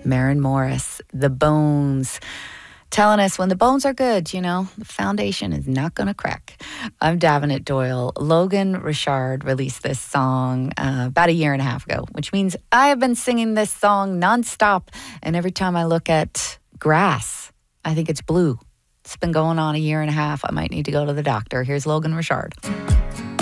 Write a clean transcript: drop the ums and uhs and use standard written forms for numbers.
Maren Morris, The Bones, telling us when the bones are good, the foundation is not going to crack. I'm Davenant Doyle. Logan Richard released this song about a year and a half ago, which means I have been singing this song nonstop. And every time I look at grass, I think it's blue. It's been going on a year and a half. I might need to go to the doctor. Here's Logan Richard.